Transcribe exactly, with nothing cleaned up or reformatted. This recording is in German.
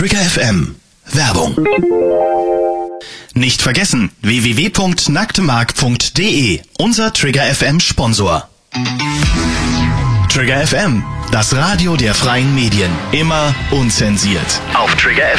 Trigger F M. Werbung. Nicht vergessen, w w w punkt nacktemark punkt d e, unser Trigger F M Sponsor. Trigger F M, das Radio der freien Medien. Immer unzensiert. Auf Trigger F M.